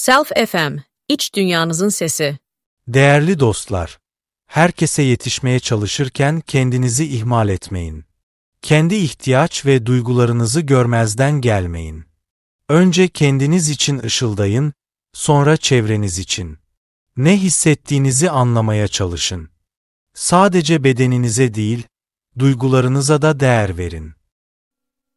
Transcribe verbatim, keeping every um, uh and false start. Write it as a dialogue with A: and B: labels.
A: Self F M, iç dünyanızın sesi.
B: Değerli dostlar, herkese yetişmeye çalışırken kendinizi ihmal etmeyin. Kendi ihtiyaç ve duygularınızı görmezden gelmeyin. Önce kendiniz için ışıldayın, sonra çevreniz için. Ne hissettiğinizi anlamaya çalışın. Sadece bedeninize değil, duygularınıza da değer verin.